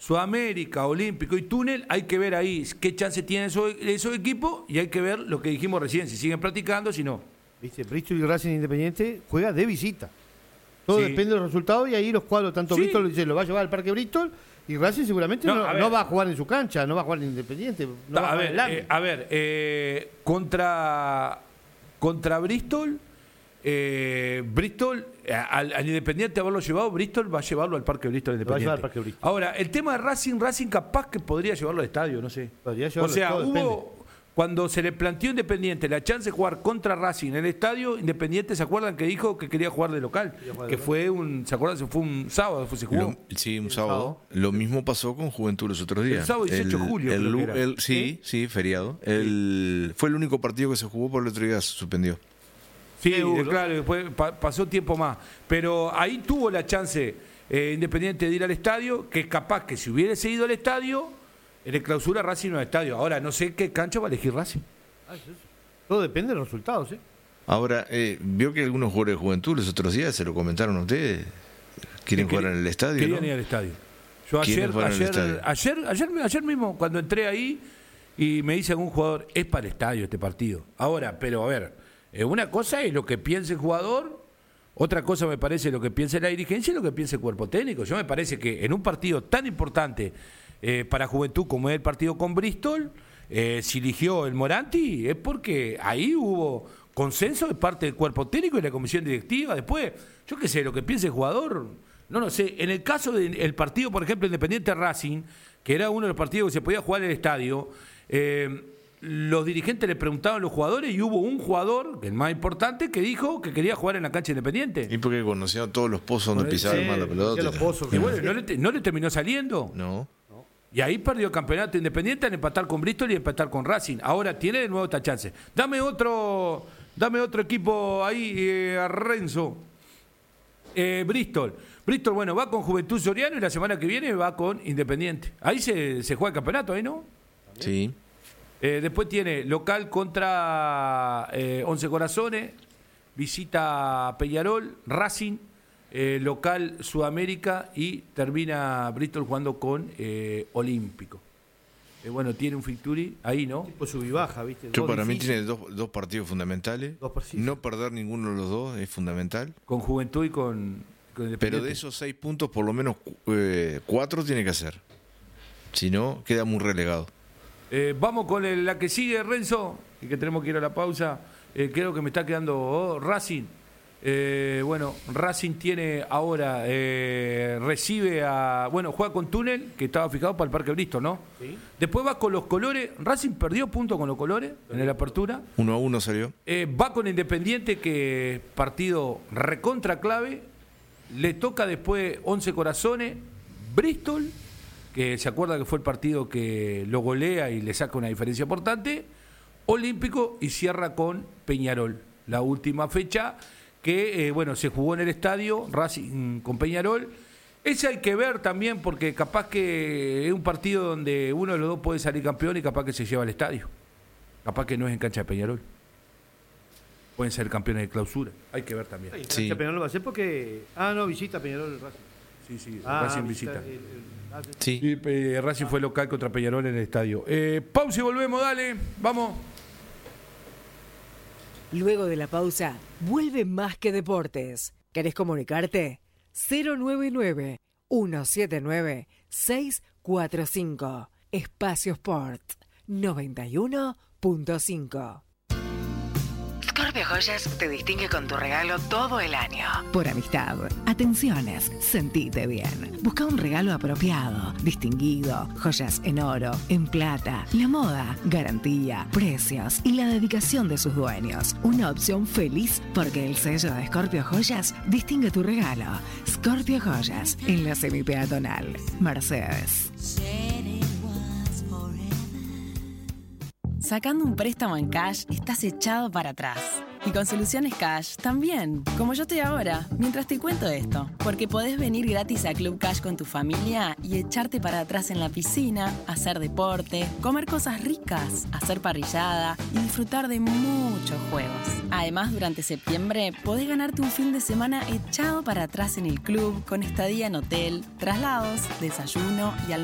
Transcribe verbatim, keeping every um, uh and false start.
Sudamérica, Olímpico y Túnel, hay que ver ahí qué chance tienen esos, esos equipos y hay que ver lo que dijimos recién, si siguen practicando, si no. Viste, Bristol y Racing Independiente juega de visita. Todo Sí. depende del resultado y ahí los cuadros, tanto Sí. Bristol se lo va a llevar al Parque Bristol y Racing seguramente No, no, a ver. no va a jugar en su cancha, no va a jugar en Independiente. No va a, a ver, jugar en el eh, a ver, eh, contra, contra Bristol, eh, Bristol, al, al Independiente haberlo llevado, Bristol va a llevarlo al Parque Bristol Lo va a llevar Independiente. al Parque Bristol. Ahora, el tema de Racing, Racing capaz que podría llevarlo al estadio, no sé. Podría O llevarlo, sea, todo hubo, cuando se le planteó a Independiente la chance de jugar contra Racing en el estadio, Independiente, ¿se acuerdan que dijo que quería jugar de local? jugar de Que local. fue un, ¿se acuerdan? Fue un sábado, fue, se jugó. Lo- sí, un sábado. Lo mismo pasó con Juventud los otros días. El sábado dieciocho de julio, el creo lu- que era. el- sí, sí, feriado. El, fue el único partido que se jugó, por el otro día se suspendió. Sí, Seguro. eh, claro, después pa- pasó tiempo más. Pero ahí tuvo la chance eh, Independiente de ir al estadio, que es capaz que si hubiese ido al estadio, en el clausura Racing no al estadio. Ahora, no sé qué cancha va a elegir Racing. Todo depende de los resultados, ¿eh? Ahora, eh, vio que algunos jugadores de Juventud los otros días se lo comentaron a ustedes. Quieren Que jugar en el estadio, Querían ¿no? ir al estadio. Yo ¿Quiénes ayer, fueron al ayer, estadio? ayer, ayer, ayer mismo, cuando entré ahí y me dice algún jugador, es para el estadio este partido. Ahora, pero a ver, eh, una cosa es lo que piense el jugador, otra cosa me parece lo que piense la dirigencia y lo que piense el cuerpo técnico. Yo me parece que en un partido tan importante eh, para Juventud como es el partido con Bristol, eh, si eligió el Moranti es porque ahí hubo consenso de parte del cuerpo técnico y de la comisión directiva. Después, yo qué sé, lo que piense el jugador, no lo sé. En el caso del partido, por ejemplo, Independiente Racing, que era uno de los partidos que se podía jugar en el estadio, eh, los dirigentes le preguntaban a los jugadores y hubo un jugador, el más importante, que dijo que quería jugar en la cancha Independiente. Y porque conocía todos los pozos donde Bueno, pisaban sí, mal la pelota. conocía los pozos. Y bueno, no le, te- no le terminó saliendo. No. Y ahí perdió el campeonato Independiente al empatar con Bristol y empatar con Racing. Ahora tiene de nuevo esta chance. Dame otro, dame otro equipo ahí, eh, a Renzo. Eh, Bristol. Bristol, bueno, va con Juventud Soriano y la semana que viene va con Independiente. Ahí se, se juega el campeonato, ahí, ¿no? Sí. Eh, después tiene local contra eh, Once Corazones, visita Peñarol, Racing, eh, local Sudamérica y termina Bristol jugando con eh, Olímpico. Eh, bueno, tiene un Ficturi ahí, ¿no? Tipo sub y baja, ¿viste? Yo Dos para mí difíciles. tiene dos, dos partidos fundamentales. Dos partidos. No perder ninguno de los dos es fundamental. Con Juventud y con, con Independiente. Pero de esos seis puntos, por lo menos eh, cuatro tiene que hacer. Si no, queda muy relegado. Eh, vamos con el- la que sigue, Renzo, y que tenemos que ir a la pausa. Eh, creo que me está quedando oh, Racing. Eh, bueno, Racing tiene ahora, eh, recibe a. Bueno, juega con Túnel, que estaba fijado para el Parque Bristol, ¿no? Sí. Después va con los Colores. Racing perdió punto con los Colores en la apertura. Uno a uno salió. Eh, va con Independiente, que partido recontra clave. Le toca después Once Corazones, Bristol, que se acuerda que fue el partido que lo golea y le saca una diferencia importante. Olímpico y cierra con Peñarol. La última fecha que, eh, bueno, se jugó en el estadio, Racing con Peñarol. Ese hay que ver también porque capaz que es un partido donde uno de los dos puede salir campeón y capaz que se lleva al estadio. Capaz que no es en cancha de Peñarol. Pueden ser campeones de clausura. Hay que ver también. Sí, Sí. cancha Peñarol va a ser porque. Ah, no, visita Peñarol el Racing. Sí, sí, Ah, Racing visita. el- el- ah, sí. Sí. Sí, eh, Racing fue local contra Peñarol en el estadio. Eh, pausa y volvemos, dale. Vamos. Luego de la pausa, vuelve Más que Deportes. ¿Querés comunicarte? cero nueve nueve, uno siete nueve, seis cuatro cinco. Espacio Sport noventa y uno punto cinco. Scorpio Joyas te distingue con tu regalo todo el año. Por amistad, atenciones, sentite bien. Busca un regalo apropiado, distinguido, joyas en oro, en plata, la moda, garantía, precios y la dedicación de sus dueños. Una opción feliz porque el sello de Scorpio Joyas distingue tu regalo. Scorpio Joyas, en la semipeatonal. Mercedes. Sacando un préstamo en cash, estás echado para atrás. Y con Soluciones Cash también, como yo estoy ahora, mientras te cuento esto. Porque podés venir gratis a Club Cash con tu familia y echarte para atrás en la piscina, hacer deporte, comer cosas ricas, hacer parrillada y disfrutar de muchos juegos. Además, durante septiembre podés ganarte un fin de semana echado para atrás en el club con estadía en hotel, traslados, desayuno y almuerzo